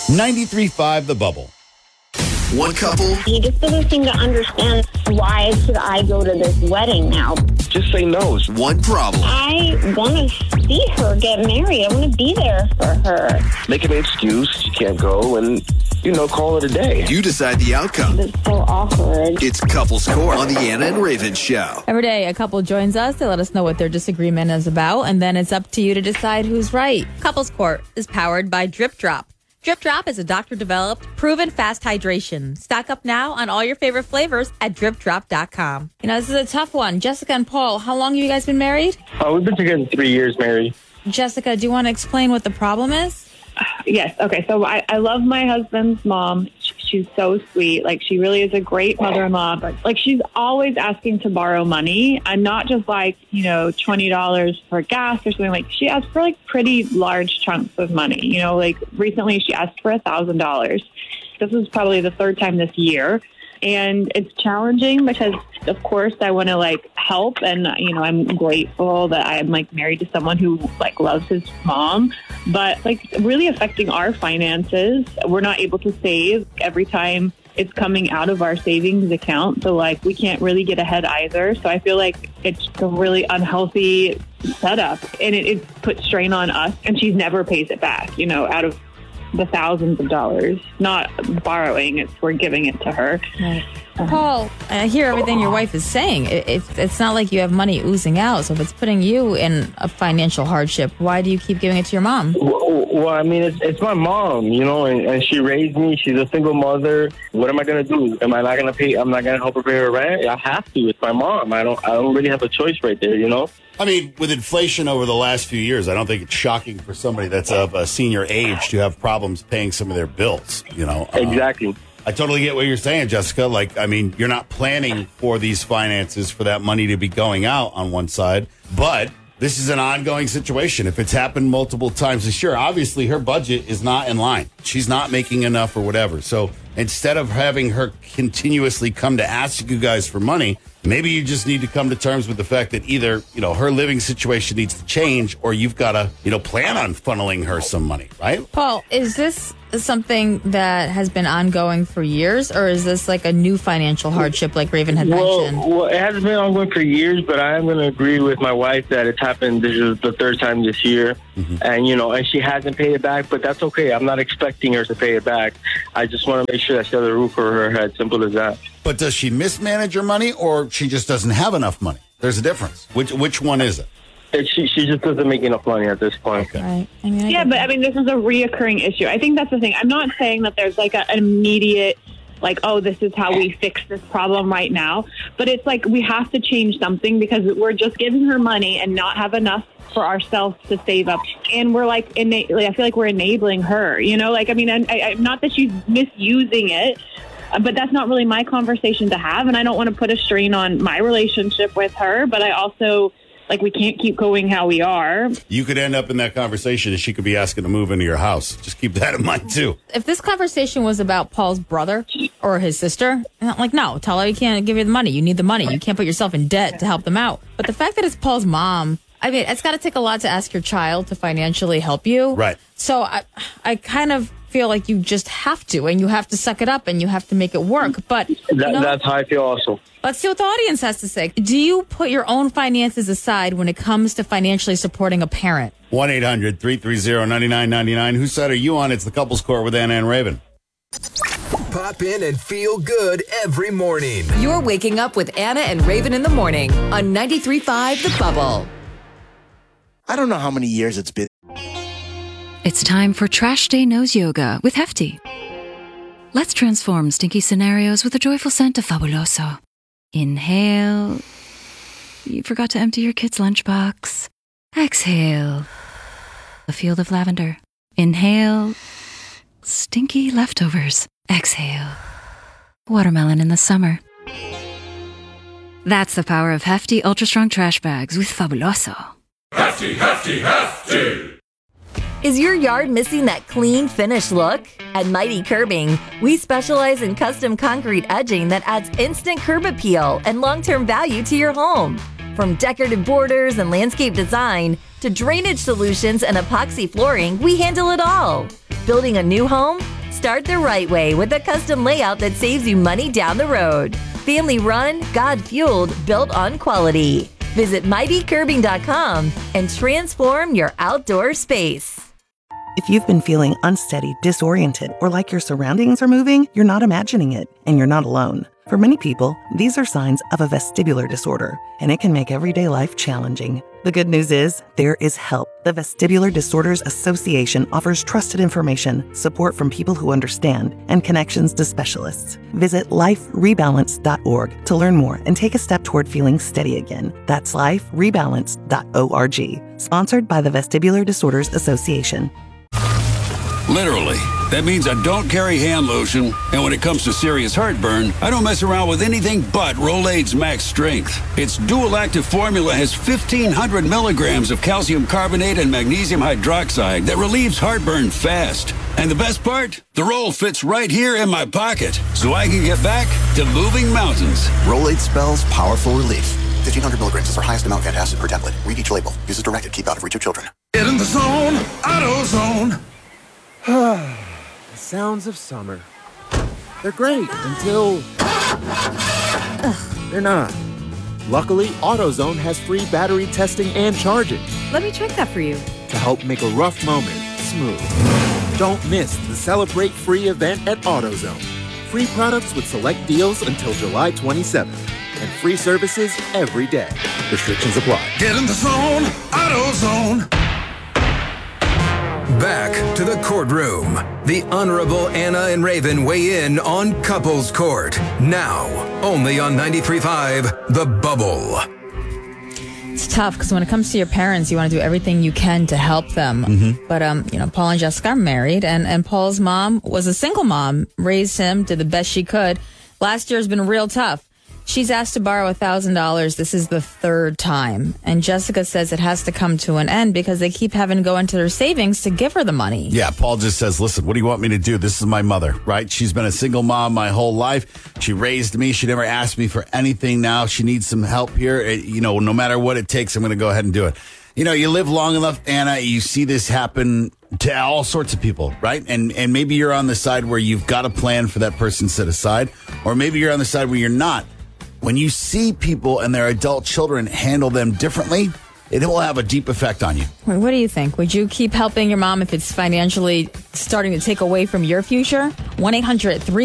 93.5 The Bubble. One couple. He just doesn't seem to understand why should I go to this wedding now. Just say no. One problem. I want to see her get married. I want to be there for her. Make an excuse. You can't go and, call it a day. You decide the outcome. It's so awkward. It's Couples Court on the Anna and Raven Show. Every day, a couple joins us. They let us know what their disagreement is about, and then it's up to you to decide who's right. Couples Court is powered by Drip Drop. Drip Drop is a doctor-developed, proven fast hydration. Stock up now on all your favorite flavors at dripdrop.com. This is a tough one. Jessica and Paul, how long have you guys been married? We've been together 3 years married. Jessica, do you want to explain what the problem is? Yes. Okay. So I love my husband's mom. She's so sweet. She really is a great mother-in-law, but she's always asking to borrow money, and not just $20 for gas or something. She asks for pretty large chunks of money. Recently she asked for $1,000. This is probably the third time this year. And it's challenging because, of course, I want to help. And, I'm grateful that I'm married to someone who loves his mom. But really affecting our finances, we're not able to save every time it's coming out of our savings account. So we can't really get ahead either. So I feel it's a really unhealthy setup, and it puts strain on us. And she never pays it back, out of the thousands of dollars, not borrowing. We're giving it to her. Right. Paul, I hear everything your wife is saying. It's not like you have money oozing out. So if it's putting you in a financial hardship, why do you keep giving it to your mom? Well, it's my mom, and she raised me. She's a single mother. What am I going to do? Am I not going to pay? I'm not going to help her pay her rent? I have to. It's my mom. I don't really have a choice right there, With inflation over the last few years, I don't think it's shocking for somebody that's of a senior age to have problems paying some of their bills, Exactly. I totally get what you're saying, Jessica. You're not planning for these finances for that money to be going out on one side, but this is an ongoing situation. If it's happened multiple times this year, obviously her budget is not in line. She's not making enough or whatever. So instead of having her continuously come to ask you guys for money, maybe you just need to come to terms with the fact that either, her living situation needs to change, or you've got to, plan on funneling her some money, right? Paul, is this something that has been ongoing for years, or is this a new financial hardship like Raven had mentioned? Well, it hasn't been ongoing for years, but I am going to agree with my wife that it's happened. This is the third time this year. Mm-hmm. And, and she hasn't paid it back, but that's okay. I'm not expecting her to pay it back. I just want to make sure I still have a roof over her head. Simple as that. But does she mismanage her money, or she just doesn't have enough money? There's a difference. Which one is it? She just doesn't make enough money at this point. Okay. Right. This is a reoccurring issue. I think that's the thing. I'm not saying that there's an immediate, this is how we fix this problem right now. But it's we have to change something, because we're just giving her money and not have enough for ourselves to save up. And we're I feel like we're enabling her, I'm not that she's misusing it, but that's not really my conversation to have. And I don't want to put a strain on my relationship with her, but I also, we can't keep going how we are. You could end up in that conversation and she could be asking to move into your house. Just keep that in mind, too. If this conversation was about Paul's brother or his sister, no, tell her you can't give you the money. You need the money. You can't put yourself in debt to help them out. But the fact that it's Paul's mom, it's got to take a lot to ask your child to financially help you. Right. So I kind of feel like you just have to, and you have to suck it up, and you have to make it work. But that's how I feel also. Let's see what the audience has to say. Do you put your own finances aside when it comes to financially supporting a parent? 1-800-330-9999. Whose side are you on? It's the Couples Court with Anna and Raven. Pop in and feel good every morning. You're waking up with Anna and Raven in the morning on 93.5 The Bubble. I don't know how many years it's been. It's time for Trash Day Nose Yoga with Hefty. Let's transform stinky scenarios with a joyful scent of Fabuloso. Inhale. You forgot to empty your kid's lunchbox. Exhale. A field of lavender. Inhale. Stinky leftovers. Exhale. Watermelon in the summer. That's the power of Hefty Ultra Strong Trash Bags with Fabuloso. Hefty, Hefty, Hefty! Is your yard missing that clean, finished look? At Mighty Curbing, we specialize in custom concrete edging that adds instant curb appeal and long-term value to your home. From decorative borders and landscape design to drainage solutions and epoxy flooring, we handle it all. Building a new home? Start the right way with a custom layout that saves you money down the road. Family run, God fueled, built on quality. Visit mightycurbing.com and transform your outdoor space. If you've been feeling unsteady, disoriented, or like your surroundings are moving, you're not imagining it, and you're not alone. For many people, these are signs of a vestibular disorder, and it can make everyday life challenging. The good news is, there is help. The Vestibular Disorders Association offers trusted information, support from people who understand, and connections to specialists. Visit liferebalance.org to learn more and take a step toward feeling steady again. That's liferebalance.org. Sponsored by the Vestibular Disorders Association. Literally. That means I don't carry hand lotion, and when it comes to serious heartburn, I don't mess around with anything but Rolaids Max Strength. Its dual-active formula has 1,500 milligrams of calcium carbonate and magnesium hydroxide that relieves heartburn fast. And the best part? The roll fits right here in my pocket, so I can get back to moving mountains. Rolaids spells powerful relief. 1,500 milligrams is our highest amount of antacid per tablet. Read each label. Use as directed. Keep out of reach of children. Get in the zone, AutoZone. The sounds of summer. They're great until they're not. Luckily, AutoZone has free battery testing and charging Let me check that for you. to help make a rough moment smooth. Don't miss the Celebrate Free event at AutoZone. Free products with select deals until July 27th. And free services every day. Restrictions apply. Get in the zone, AutoZone. Back to the courtroom. The Honorable Anna and Raven weigh in on Couples Court. Now, only on 93.5 The Bubble. It's tough because when it comes to your parents, you want to do everything you can to help them. But, Paul and Jessica are married, and Paul's mom was a single mom, raised him, did the best she could. Last year's been real tough. She's asked to borrow $1,000. This is the third time. And Jessica says it has to come to an end because they keep having to go into their savings to give her the money. Yeah, Paul just says, listen, what do you want me to do? This is my mother, right? She's been a single mom my whole life. She raised me. She never asked me for anything. Now she needs some help here. No matter what it takes, I'm going to go ahead and do it. You live long enough, Anna, you see this happen to all sorts of people, right? And maybe you're on the side where you've got a plan for that person set aside, or maybe you're on the side where you're not. When you see people and their adult children handle them differently, it will have a deep effect on you. What do you think? Would you keep helping your mom if it's financially starting to take away from your future? 1-800-3